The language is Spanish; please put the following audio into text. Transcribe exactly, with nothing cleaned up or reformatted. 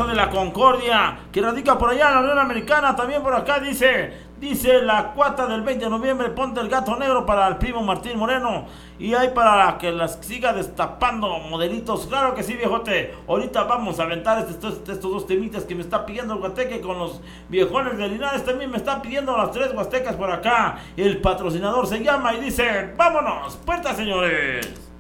Paso de la Concordia, que radica por allá en la Unión Americana. También por acá dice, dice la cuata del veinte de noviembre, ponte el gato negro para el primo Martín Moreno. Y hay para que las siga destapando modelitos. Claro que sí, viejote. Ahorita vamos a aventar estos, estos dos temitas que me está pidiendo el Guateque con los viejones de Linares. También me está pidiendo las tres huastecas por acá. El patrocinador se llama y dice, vámonos, puerta, señores.